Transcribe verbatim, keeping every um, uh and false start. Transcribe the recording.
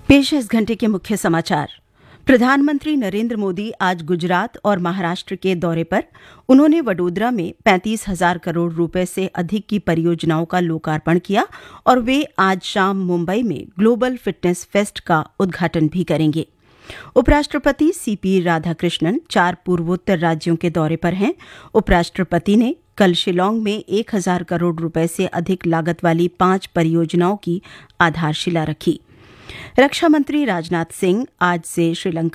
पेश है इस घंटे के मुख्य समाचार। प्रधानमंत्री नरेंद्र मोदी आज गुजरात और महाराष्ट्र के दौरे पर। उन्होंने वडोदरा में पैंतीस हजार करोड़ रुपए से अधिक की परियोजनाओं का लोकार्पण किया और वे आज शाम मुंबई में ग्लोबल फिटनेस फेस्ट का उद्घाटन भी करेंगे। उपराष्ट्रपति सीपी राधाकृष्णन चार पूर्वोत्तर राज्यों के दौरे पर हैं। उपराष्ट्रपति ने कल शिलांग में एक हजार करोड़ रुपए से अधिक लागत वाली पांच परियोजनाओं की आधारशिला रखी। रक्षा मंत्री राजनाथ सिंह आज से श्रीलंका